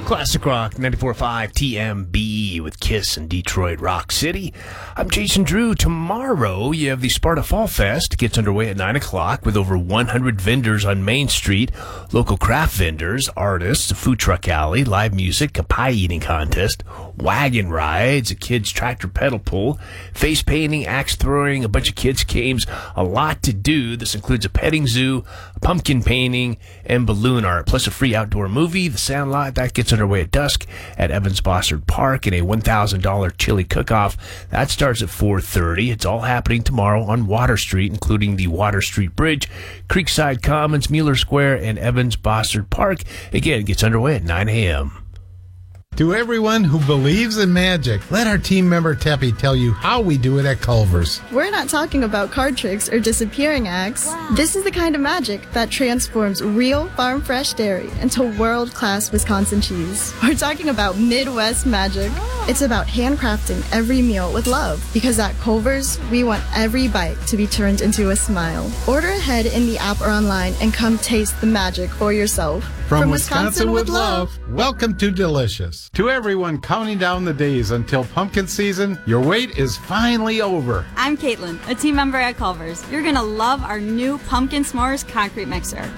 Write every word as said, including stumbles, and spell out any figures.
Classic Rock ninety-four point five T M B with Kiss and Detroit Rock City. I'm Jason Drew. Tomorrow, you have the Sparta Fall Fest. It gets underway at nine o'clock with over one hundred vendors on Main Street, local craft vendors, artists, a food truck alley, live music, a pie eating contest, wagon rides, a kids tractor pedal pull, face painting, axe throwing, a bunch of kids games, a lot to do. This includes a petting zoo, a pumpkin painting, and balloon art, plus a free outdoor movie, The Sandlot. That gets underway at dusk at Evans Bossard Park, and a one thousand dollars chili cook-off. That starts at four thirty. It's all happening tomorrow on Water Street, including the Water Street Bridge, Creekside Commons, Mueller Square, and Evans Bossard Park. Again, it gets underway at nine a.m. To everyone who believes in magic, let our team member Teppy tell you how we do it at Culver's. We're not talking about card tricks or disappearing acts. Wow. This is the kind of magic that transforms real farm-fresh dairy into world-class Wisconsin cheese. We're talking about Midwest magic. Oh. It's about handcrafting every meal with love, because at Culver's, we want every bite to be turned into a smile. Order ahead in the app or online and come taste the magic for yourself. From, From Wisconsin, Wisconsin with love, love, welcome to Delicious. To everyone counting down the days until pumpkin season, your wait is finally over. I'm Caitlin, a team member at Culver's. You're going to love our new Pumpkin S'mores concrete mixer.